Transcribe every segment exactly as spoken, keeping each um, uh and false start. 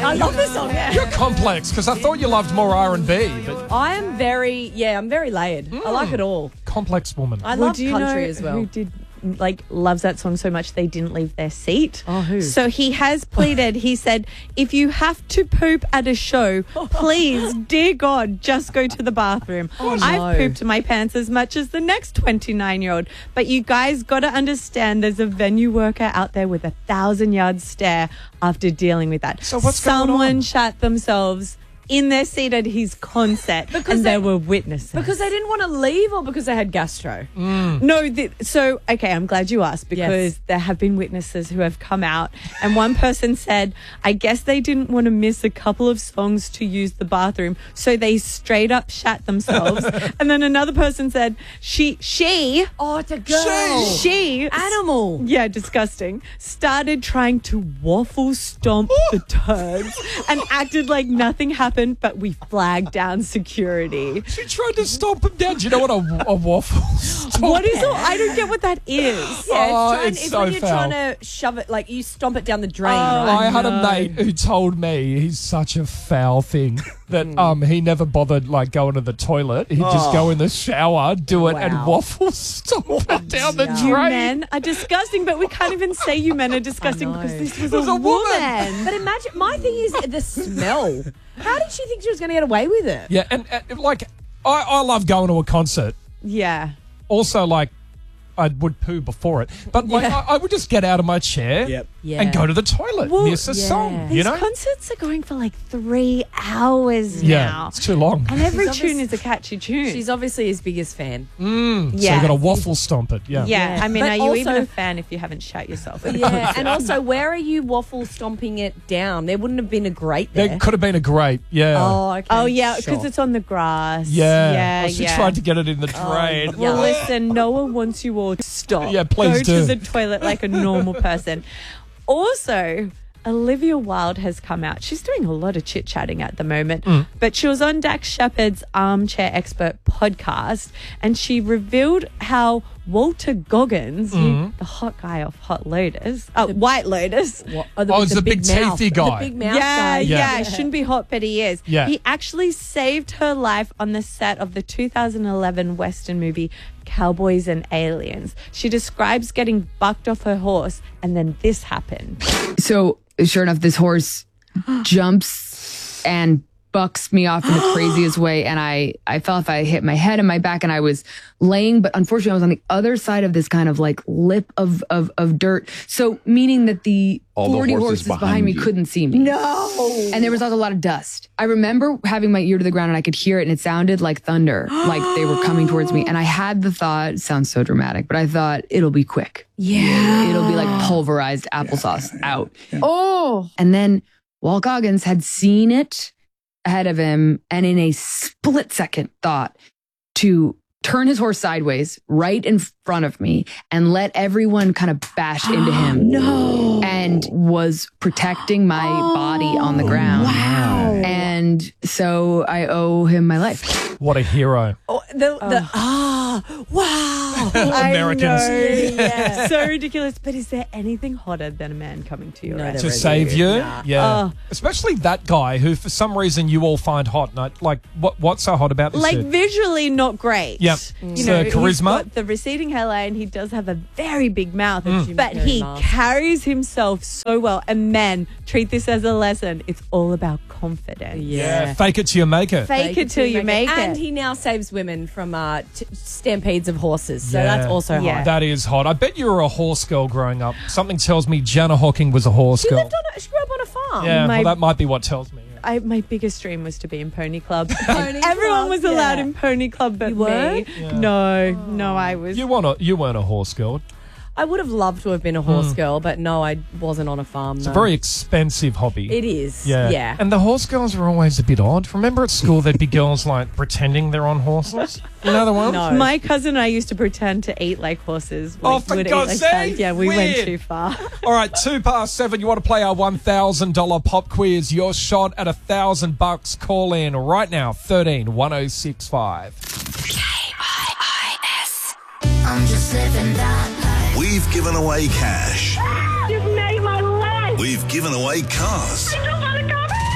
I love this song, yeah. You're complex because I thought you loved more R and B, but I am very, yeah, I'm very layered. Mm. I like it all. Complex woman. I well, love do you country know as well. Who did like loves that song so much they didn't leave their seat? Oh, who? So he has pleaded. He said, "If you have to poop at a show, please, dear God, just go to the bathroom. Oh, no. I've pooped my pants as much as the next twenty-nine-year-old, but you guys got to understand there's a venue worker out there with a thousand yard stare after dealing with that. So what's Someone going on? shat themselves in their seat at his concert, Because and they- there were witnesses. Because they didn't want to leave or because they had gastro? No, th- so, okay, I'm glad you asked because Yes. there have been witnesses who have come out and one person said, I guess they didn't want to miss a couple of songs to use the bathroom, so they straight up shat themselves. And then another person said, she, she, Oh, it's a girl. she, Animal. yeah, disgusting, started trying to waffle stomp the turds and acted like nothing happened, but we flagged down security. She tried to stomp him down. Do you know what a, a waffle stomp What is all? I don't get what that is. Yeah, it's, Oh, trying, it's it's so when you're foul. trying to shove it, like you stomp it down the drain, Oh, right? I had a no. mate who told me he's such a foul thing that um he never bothered like going to the toilet. He'd just go in the shower, do it, and Wow. waffle stomp it down the Yeah. You drain. men are disgusting, but we can't even say you men are disgusting I know. because this was, It was a, a woman. woman. But imagine, my thing is the smell. How did she think she was going to get away with it? Yeah, and, and like I, I love going to a concert. Yeah. Also, like I would poo before it, but like Yeah. I, I would just get out of my chair Yep. Yeah. and go to the toilet, Well, miss a yeah. song. These You know? concerts are going for like three hours Yeah, now. it's too long. And every She's tune obvious- is a catchy tune. She's obviously his biggest fan. Mm, So Yeah. you got to waffle stomp it. Yeah. yeah. Yeah. I mean, But are you even also- a fan if you haven't shut yourself? at a Yeah, concert? and also, where are you waffle stomping it down? There wouldn't have been a grate there. There could have been a great. Yeah. Oh, okay. Oh, yeah, because Sure. it's on the grass. Yeah. Yeah, Oh, she yeah. tried to get it in the drain. Well, Yeah. listen, no one wants you all to stop. Yeah, please Go do. to the toilet like a normal person. Also, Olivia Wilde has come out. She's doing a lot of chit-chatting at the moment, Mm. but she was on Dax Shepard's Armchair Expert podcast, and she revealed how Walter Goggins, Mm. you- the hot guy off Hot Lotus, uh, White Lotus, What? Oh, it's the big mouth. teethy guy. The big mouth yeah, guy. yeah, Yeah. shouldn't be hot, but he is. Yeah. He actually saved her life on the set of the two thousand eleven Western movie Cowboys and Aliens. She describes getting bucked off her horse, and then this happened. So sure enough, this horse jumps and bucks me off in the craziest way. And I, I felt if I hit my head and my back, and I was laying, but unfortunately I was on the other side of this kind of like lip of, of, of dirt. So meaning that the All the forty horses horses behind, behind me you. couldn't see me. No. And there was also a lot of dust. I remember having my ear to the ground and I could hear it, and it sounded like thunder, like they were coming towards me. And I had the thought, it sounds so dramatic, but I thought it'll be quick. Yeah. It'll be like pulverized applesauce out. Oh. And then Walt Goggins had seen it ahead of him, and in a split second thought to turn his horse sideways right in front of me and let everyone kind of bash into him. No. And was protecting my body on the ground. Wow. And so I owe him my life. What a hero. Oh, the, the, ah, wow. Americans. I know. Yeah. So ridiculous. But is there anything hotter than a man coming to your No, rescue? there To is. save you, Nah. yeah. Oh. Especially that guy who, for some reason, you all find hot. And I- Like, what? What's so hot about this? Like dude? visually not great. Yep. You It's know, the he's charisma. got the receding hairline. He does have a very big mouth, Mm. but Very he mask. carries himself so well. And men, treat this as a lesson. It's all about confidence. yeah, fake it till you make it. Fake it till you make And it. he now saves women from uh, t- stampedes of horses. So Yeah. that's also Yeah. hot. That is hot. I bet you were a horse girl growing up. Something tells me Jana Hawking was a horse She girl. lived on a, she grew up on a farm. yeah, My- well, that might be what tells me. yeah. I, my biggest dream was to be in Pony Club. Pony Everyone Club, was allowed yeah. in Pony Club but You were? me. Yeah. No, no, I was. You weren't a, you weren't a horse girl. I would have loved to have been a horse girl, but no, I wasn't on a farm. It's no. a very expensive hobby. It is. Yeah. Yeah. And the horse girls are always a bit odd. Remember at school there'd be girls like pretending they're on horses? You know the one? No. My cousin and I used to pretend to eat like horses. Oh, Like, for would eat God's like sake, that. Yeah, we went weird. too far. All right, two past seven. You want to play our one thousand dollars pop quiz? Your shot at a thousand bucks. Call in right now. thirteen one oh six five. I'm just living that life. We've given away cash. You've made my life. We've given away cars. I don't want to come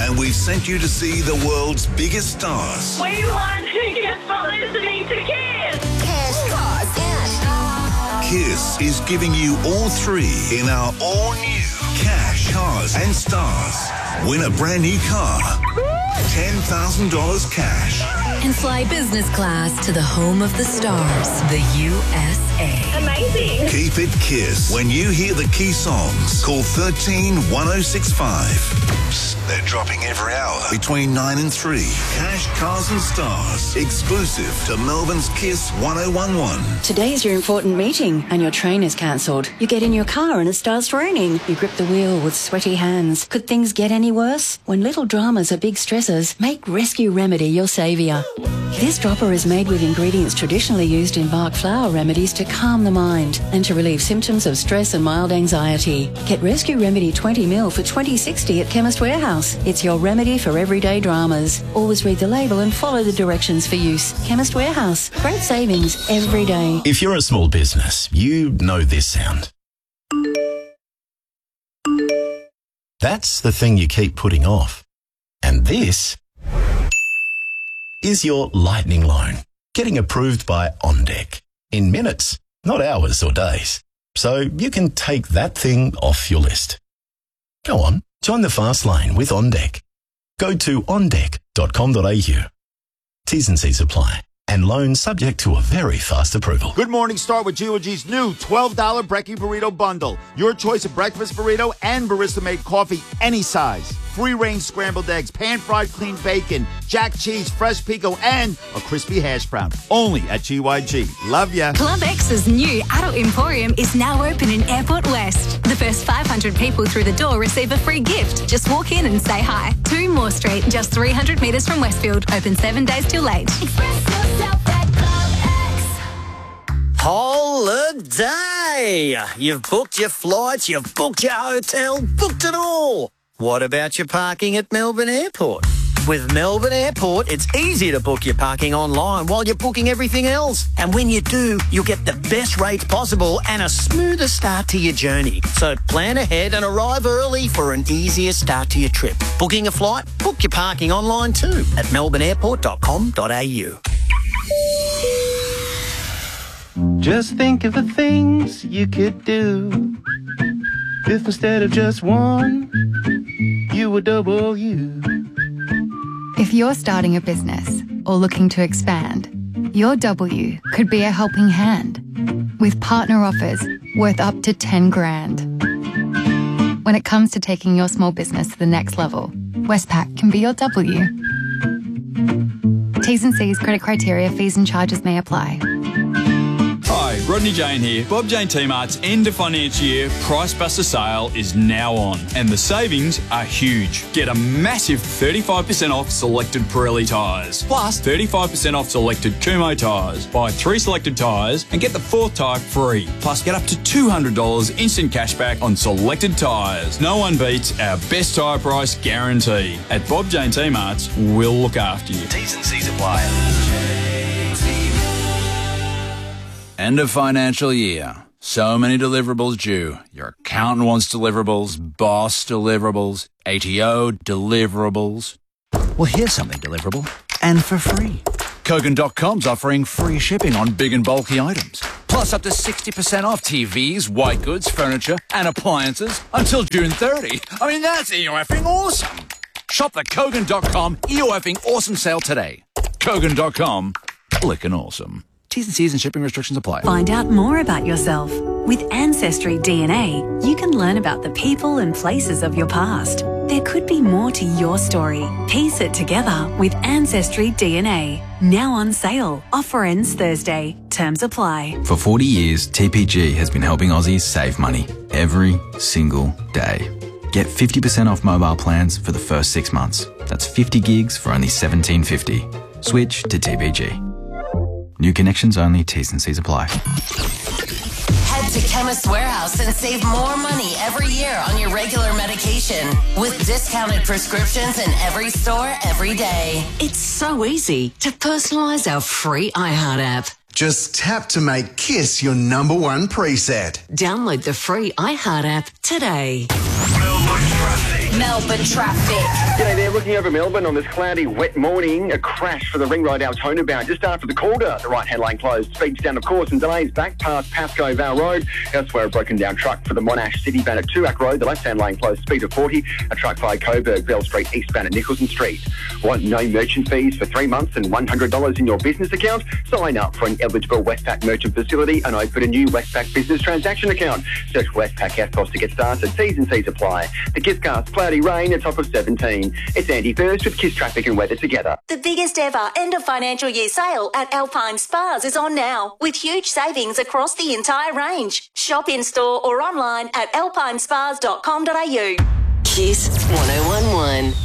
and we've sent you to see the world's biggest stars. We want tickets for listening to Kiss. Cash, cars, and Kiss is giving you all three in our all-new Cash, Cars and Stars. Win a brand new car, ten thousand dollars cash. And fly business class to the home of the stars, the U S A. Amazing. Keep it Kiss. When you hear the key songs, call thirteen one oh six five. Psst, they're dropping every hour between nine and three. Cash, Cars and Stars. Exclusive to Melbourne's Kiss one oh one one. Today's your important meeting and your train is cancelled. You get in your car and it starts raining. You grip the wheel with sweaty hands. Could things get any worse? When little dramas are big stressors, make Rescue Remedy your saviour. This dropper is made with ingredients traditionally used in Bach flower remedies to calm the mind and to relieve symptoms of stress and mild anxiety. Get Rescue Remedy twenty mil for twenty sixty at Chemist Warehouse. It's your remedy for everyday dramas. Always read the label and follow the directions for use. Chemist Warehouse. Great savings every day. If you're a small business, you know this sound. That's the thing you keep putting off. And this is your lightning loan, getting approved by OnDeck in minutes, not hours or days. So you can take that thing off your list. Go on, join the fast lane with OnDeck. Go to on deck dot com dot a u. T's and C's apply, and loan subject to a very fast approval. Good morning, start with G O G's new twelve dollar Brekkie Burrito Bundle. Your choice of breakfast burrito and barista-made coffee, any size. Free-range scrambled eggs, pan-fried clean bacon, jack cheese, fresh pico, and a crispy hash brown. Only at G Y G. Love ya. Club X's new adult emporium is now open in Airport West. The first five hundred people through the door receive a free gift. Just walk in and say hi. two Moore Street, just three hundred metres from Westfield. Open seven days till late. express yourself at Club X. Holiday! You've booked your flights, you've booked your hotel, booked it all. What about your parking at Melbourne Airport? With Melbourne Airport, it's easy to book your parking online while you're booking everything else. And when you do, you'll get the best rates possible and a smoother start to your journey. So plan ahead and arrive early for an easier start to your trip. Booking a flight? Book your parking online too at melbourne airport dot com dot a u. Just think of the things you could do if instead of just one, you were double you. If you're starting a business or looking to expand, your W could be a helping hand with partner offers worth up to ten grand. When it comes to taking your small business to the next level, Westpac can be your W. T's and C's, credit criteria, fees and charges may apply. Hi, Rodney Jane here. Bob Jane T-Mart's end of financial year Price Buster sale is now on, and the savings are huge. Get a massive thirty-five percent off selected Pirelli tyres, plus thirty-five percent off selected Kumho tyres. Buy three selected tyres and get the fourth tyre free. Plus, get up to two hundred dollars instant cashback on selected tyres. No one beats our best tyre price guarantee. At Bob Jane T-Mart's, we'll look after you. T's and C's apply. End of financial year. So many deliverables due. Your accountant wants deliverables, boss deliverables, A T O deliverables. Well, here's something deliverable and for free. Kogan dot com's offering free shipping on big and bulky items. Plus up to sixty percent off T Vs, white goods, furniture and appliances until June thirtieth. I mean, that's E-O-effing awesome. Shop the Kogan dot com E-O-effing awesome sale today. Kogan dot com, clickin' awesome. T's and C's and shipping restrictions apply. Find out more about yourself. With Ancestry D N A, you can learn about the people and places of your past. There could be more to your story. Piece it together with Ancestry D N A. Now on sale. Offer ends Thursday. Terms apply. For forty years, T P G has been helping Aussies save money every single day. Get fifty percent off mobile plans for the first six months. That's fifty gigs for only seventeen fifty. Switch to T P G. New connections only, T's and C's apply. Head to Chemist Warehouse and save more money every year on your regular medication with discounted prescriptions in every store every day. It's so easy to personalise our free iHeart app. Just tap to make Kiss your number one preset. Download the free iHeart app today. Melbourne traffic. Melbourne. Melbourne traffic. G'day there, looking over Melbourne on this cloudy, wet morning. A crash for the Ring Road Altona bound just after the Calder. The right-hand lane closed. Speeds down, of course, and delays back past Pascoe Vale Road. Elsewhere, a broken down truck for the Monash City bound at Tuac Road. The left-hand lane closed, speed of forty. A truck via Coburg, Bell Street, eastbound at Nicholson Street. Want no merchant fees for three months and one hundred dollars in your business account? Sign up for an eligible Westpac merchant facility and open a new Westpac business transaction account. Search Westpac EFTPOS to get started. T's and C's apply. The Kisscast, cloudy rain, a top of seventeen. It's Andy First with Kiss Traffic and Weather together. The biggest ever end of financial year sale at Alpine Spas is on now, with huge savings across the entire range. Shop in store or online at alpine spas dot com dot a u. Kiss one oh one one.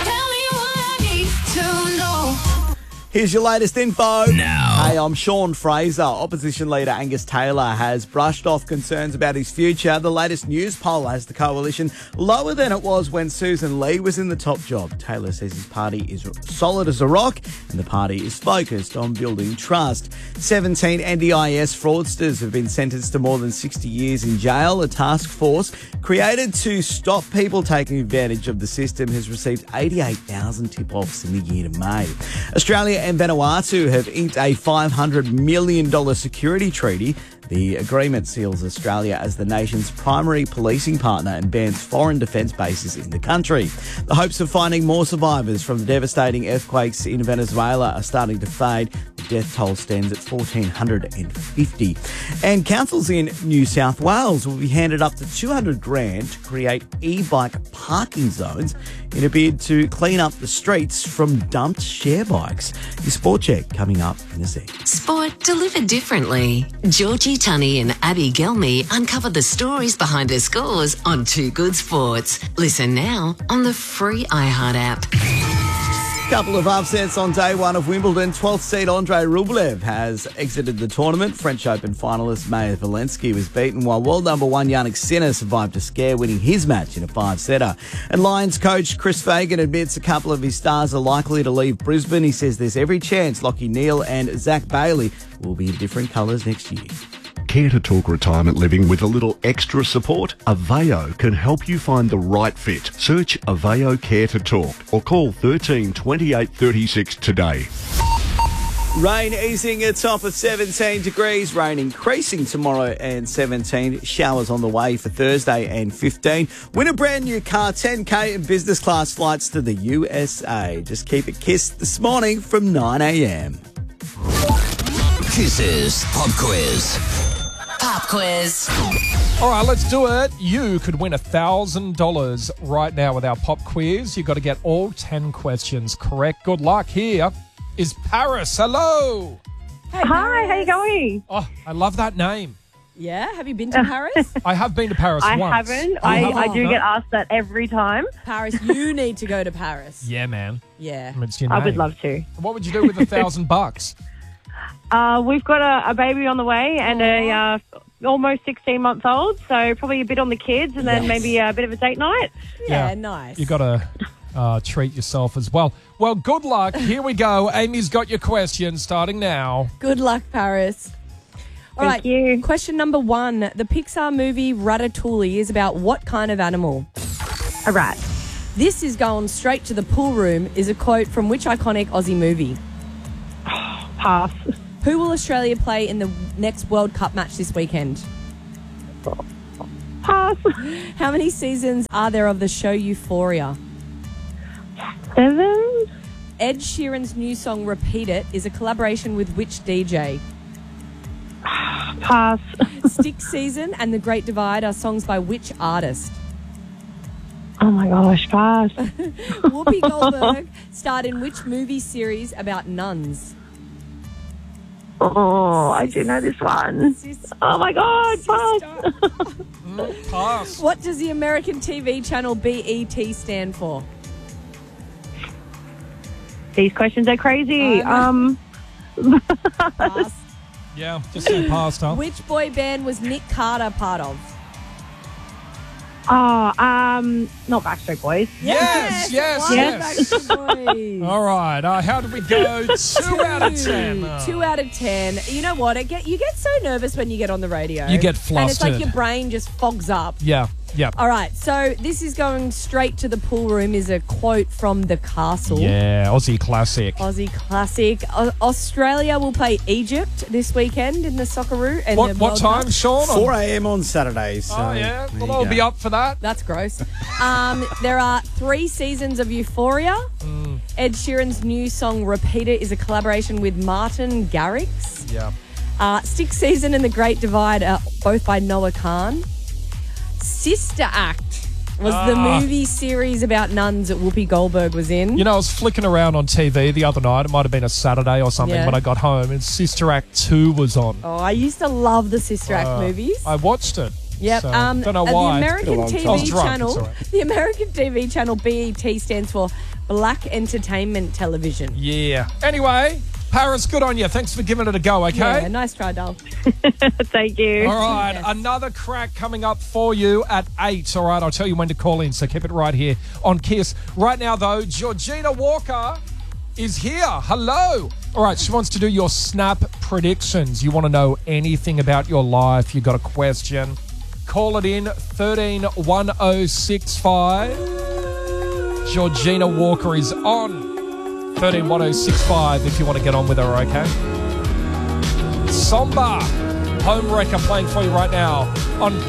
Here's your latest info. Now. Hey, I'm Sean Fraser. Opposition leader Angus Taylor has brushed off concerns about his future. The latest news poll has the coalition lower than it was when Susan Lee was in the top job. Taylor says his party is solid as a rock and the party is focused on building trust. seventeen N D I S fraudsters have been sentenced to more than sixty years in jail. A task force created to stop people taking advantage of the system has received eighty-eight thousand tip-offs in the year to May. Australia and Vanuatu have inked a five hundred million dollars security treaty. The agreement seals Australia as the nation's primary policing partner and bans foreign defence bases in the country. The hopes of finding more survivors from the devastating earthquakes in Venezuela are starting to fade. The death toll stands at one thousand four hundred fifty. And councils in New South Wales will be handed up to two hundred grand to create e-bike parking zones in a bid to clean up the streets from dumped share bikes. Your sport check coming up in a sec. Sport delivered differently. Georgie Tunney and Abby Gelmy uncover the stories behind their scores on Two Good Sports. Listen now on the free iHeart app. Couple of upsets on day one of Wimbledon. twelfth seed Andrei Rublev has exited the tournament. French Open finalist Maja Walensky was beaten, while world number one Jannik Sinner survived a scare, winning his match in a five-setter. And Lions coach Chris Fagan admits a couple of his stars are likely to leave Brisbane. He says there's every chance Lachie Neale and Zach Bailey will be in different colours next year. Care to talk retirement living with a little extra support? Aveo can help you find the right fit. Search Aveo Care to Talk or call thirteen twenty-eight thirty-six today. Rain easing a top of seventeen degrees. Rain increasing tomorrow and seventeen. Showers on the way for Thursday and fifteen. Win a brand new car, ten K and business class flights to the U S A. Just keep it kissed this morning from nine a.m. Kisses Pop Quiz. Pop quiz. All right, let's do it. You could win one thousand dollars right now with our pop quiz. You've got to get all ten questions correct. Good luck. Here is Paris. Hello. Hey, Hi, how you going? Oh, I love that name. Yeah, have you been to Paris? I have been to Paris I once. haven't. I, Oh, I do no. get asked that every time. Paris, you need to go to Paris. Yeah, man. Yeah. I mean, it's your I would name. love to. What would you do with a thousand bucks? Uh, we've got a, a baby on the way and a uh, almost sixteen months old, so probably a bit on the kids and then Yes. maybe a bit of a date night. Yeah, Yeah. nice. You got to uh, treat yourself as well. Well, good luck. Here we go. Amy's got your questions starting now. Good luck, Paris. All right. Thank you. Question number one. The Pixar movie Ratatouille is about what kind of animal? A rat. This is going straight to the pool room is a quote from which iconic Aussie movie? Pass. Who will Australia play in the next World Cup match this weekend? Pass. How many seasons are there of the show Euphoria? Seven. Ed Sheeran's new song Repeat It is a collaboration with which D J? Pass. Stick Season and The Great Divide are songs by which artist? Oh my gosh, pass. Whoopi Goldberg starred in which movie series about nuns? Oh, I do know this one. Oh my god, pass. Pass. What does the American T V channel B E T stand for? These questions are crazy. Um, Um, Pass. Yeah, just say past, huh? Which boy band was Nick Carter part of? oh, um, not Backstreet Boys. Yes, yes, One yes. Backstreet Boys. All right. Uh, how did we go? Two out of ten. Uh, Two out of ten. You know what? It get you get so nervous when you get on the radio. You get and it's like flustered. your brain just fogs up. Yeah. Yep. All right, so this is going straight to the pool room is a quote from The Castle. Yeah, Aussie classic. Aussie classic. O- Australia will play Egypt this weekend in the Socceroo. And What, the what World time, Cup. Sean? four a.m. on Saturdays. So Oh, yeah. there Well, you I'll go. be up for that. That's gross. um, there are three seasons of Euphoria. Mm. Ed Sheeran's new song Repeater is a collaboration with Martin Garrix. Yeah. Uh, Sixth Season and The Great Divide are both by Noah Khan. Sister Act was the Ah. movie series about nuns that Whoopi Goldberg was in. You know, I was flicking around on T V the other night. It might have been a Saturday or something Yeah. when I got home, and Sister Act two was on. Oh, I used to love the Sister Act Uh, movies. I watched it. Yep. So, um, don't know uh, why. The American T V I was drunk, channel. it's all right. The American T V channel B E T stands for Black Entertainment Television. Yeah. Anyway, Paris, good on you. Thanks for giving it a go, okay? Yeah, nice try, doll. Thank you. All right, another crack coming up for you at eight. All right, I'll tell you when to call in, so keep it right here on Kiss. Right now, though, Georgina Walker is here. Hello. All right, she wants to do your Snap predictions. You want to know anything about your life, you got a question, call it in, thirteen one oh six five. Georgina Walker is on. thirteen one oh six five if you want to get on with her, okay? Somba, Home Wrecker playing for you right now on